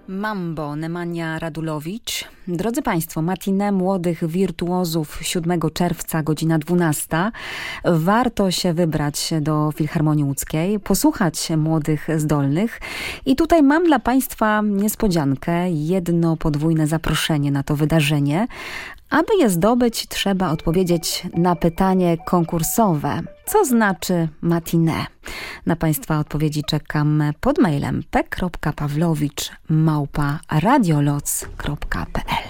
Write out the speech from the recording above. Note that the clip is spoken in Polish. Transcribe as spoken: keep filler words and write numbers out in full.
Mambo, Nemanja Radulowicz. Drodzy Państwo, matinee młodych wirtuozów siódmego czerwca, godzina dwunasta. Warto się wybrać do Filharmonii Łódzkiej, posłuchać młodych zdolnych. I tutaj mam dla Państwa niespodziankę, jedno podwójne zaproszenie na to wydarzenie. Aby je zdobyć, trzeba odpowiedzieć na pytanie konkursowe. Co znaczy matinee? Na Państwa odpowiedzi czekam pod mailem p kropka pawlowicz małpa radioloc kropka p l.